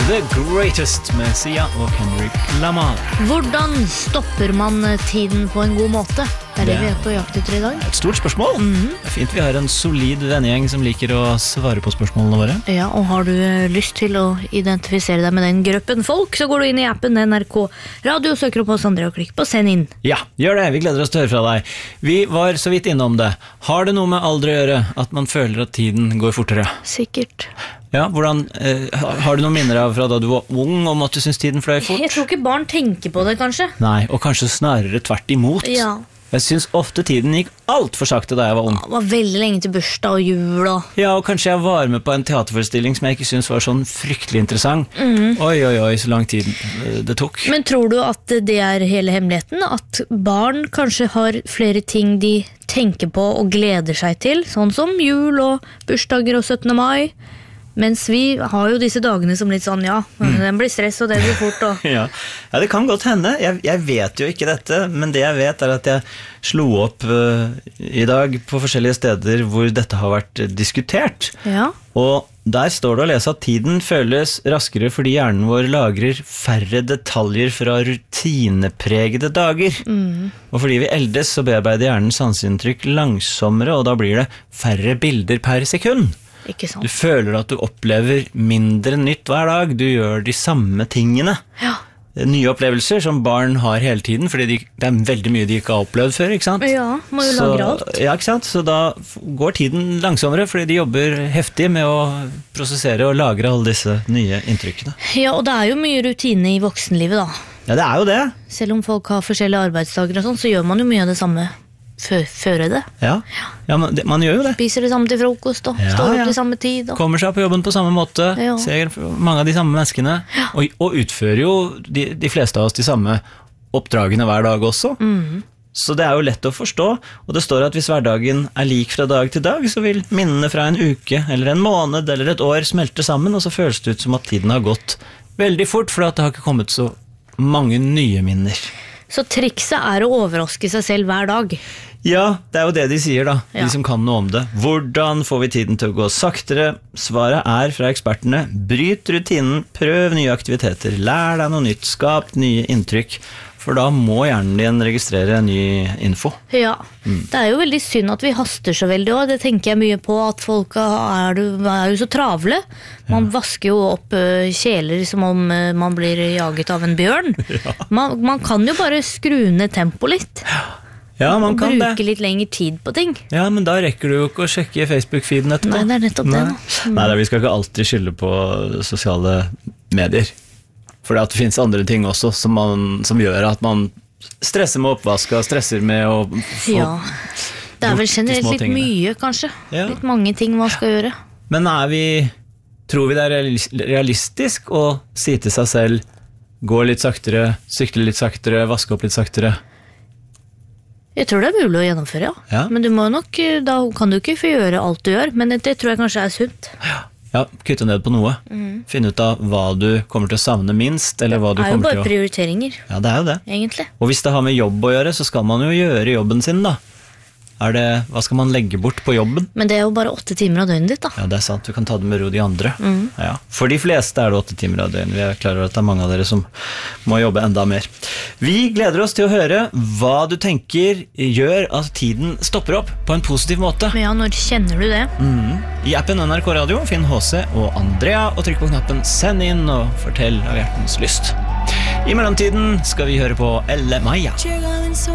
The Greatest med Sia og Kendrick Lamar. Hvordan stopper man tiden på en god måte? Det er det vi er på jakt etter i dag. Et stort spørsmål. Det er fint vi har en solid vennegjeng som liker å svare på spørsmålene våre. Ja, og har du lyst til å identifisere deg med den gruppen folk, så går du inn i appen NRK Radio, søker opp hos André og klikk på send inn. Ja, gjør det. Vi gleder oss til å høre fra deg. Vi var så vidt innom det. Har det noe med alder å gjøre at man føler at tiden går fortere? Sikkert. Ja, har du noen minner av fra da du var ung om at du synes tiden fløy fort? Jeg tror ikke barn tenker på det, kanskje. Nei, og kanskje snarere tvert imot. Ja. Jeg synes ofte tiden gikk alt for sakte da jeg var ung. Det var veldig lenge til bursdag og jul og... Ja, og kanskje jeg var med på en teaterforestilling som jeg ikke synes var sånn fryktelig interessant. Oi, så lang tid det tok. Men tror du at det er hele hemmeligheten? At barn kanskje har flere ting de tenker på og gleder seg til, sånn som jul og bursdager og 17. mai? Mens vi har jo disse dagene som litt sånn, den blir stress og det blir fort. Og... Ja, det kan godt hende. Jeg vet jo ikke dette, men det jeg vet er at jeg slo opp i dag på forskjellige steder hvor dette har vært diskutert. Ja. Og der står det å lese at tiden føles raskere fordi hjernen vår lagrer færre detaljer fra rutinepregede dager. Og fordi vi eldes så bearbeider hjernen sanseinntrykk langsommere, og da blir det færre bilder per sekund. Ikke sant. Du føler at du opplever mindre nytt hver dag. Du gjør de samme tingene. Ja. Nye opplevelser som barn har hele tiden, fordi det er veldig mye de ikke har opplevd før, ikke sant? Ja, må jo lagre alt. Ja, ikke sant? Så da går tiden langsommere, fordi de jobber heftig med å prosessere og lagre alle disse nye inntrykkene. Ja, og det er jo mye rutine i voksenlivet da. Ja, det er jo det. Selv om folk har forskjellige arbeidsdager og sånn, så gjør man jo mye av det samme. Føre det. Ja, man gjør jo det. Spiser det samme til frokost og står opp til samme tid. Og... Kommer seg på jobben på samme måte, ser mange av de samme menneskene, og utfører jo de fleste av oss de samme oppdragene hver dag også. Så det er jo lett å forstå, og det står at hvis hverdagen er lik fra dag til dag, så vil minnene fra en uke, eller en måned, eller et år smelte sammen, og så føles det ut som at tiden har gått veldig fort, for det har ikke kommet så mange nye minner. Så trikset er å overraske seg selv hver dag. Ja, det er jo det de sier da, de som kan noe om det. Hvordan får vi tiden til å gå saktere? Svaret er fra ekspertene: bryt rutinen, prøv nye aktiviteter, lær deg noe nytt, skap nye inntrykk, for da må hjernen din registrere ny info. Ja, det er jo veldig synd at vi haster så veldig også. Det tenker jeg mye på, at folk er jo så travle. Man vasker jo opp kjeler som om man blir jaget av en bjørn. Man kan jo bare skru ned tempo litt. Ja, man kan det. Og bruke litt lengre tid på ting. Ja, men da rekker du jo ikke å sjekke Facebook-feeden etterpå. Nei, det er nettopp det. Nei, vi skal ikke alltid skylde på sosiale medier. For det finnes andre ting også som gjør at man stresser med oppvask og stresser med å få... Ja, det er vel generelt litt mye, kanskje. Litt mange ting man skal gjøre. Men tror vi det er realistisk å si til seg selv: gå litt saktere, sykle litt saktere, vaske opp litt saktere? Jeg tror det er mulig å gjennomføre, ja. Men da kan du ikke få gjøre alt du gjør, men det tror jeg kanskje er sunt. Ja, kutte ned på noe. Finne ut av hva du kommer til å savne minst, eller hva du kommer til å... Det er jo bare prioriteringer. Ja, det er jo det. Egentlig. Og hvis det har med jobb å gjøre, så skal man jo gjøre jobben sin da. Hva skal man legge bort på jobben? Men det er jo bare 8 timer av døgnet ditt da. Ja, det er sant. Du kan ta det med ro de andre. Ja. For de fleste er det 8 timer av døgnet. Vi er klar over at det er mange av dere som må jobbe enda mer. Vi gleder oss til å høre hva du tenker gjør at tiden stopper opp på en positiv måte. Ja, når kjenner du det? I appen NRK Radio, finn HC og Andrea, og trykk på knappen send inn og fortell av hjertens lyst. I mellomtiden skal vi høre på Elle Maja.